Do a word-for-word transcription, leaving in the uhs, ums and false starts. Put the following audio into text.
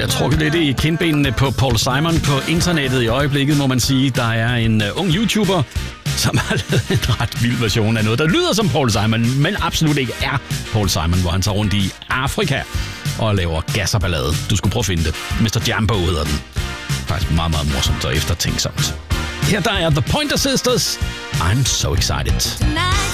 bliver trukket lidt i kindbenene på Paul Simon på internettet i øjeblikket, må man sige. Der er en uh, ung YouTuber, som har lavet en ret vild version af noget, der lyder som Paul Simon, men absolut ikke er Paul Simon, hvor han tager rundt i Afrika og laver gas og ballade. Du skulle prøve at finde det. mister Jambo hedder den. Faktisk meget, meget morsomt og eftertænksomt. Her der er The Pointer Sisters. I'm so excited. Tonight.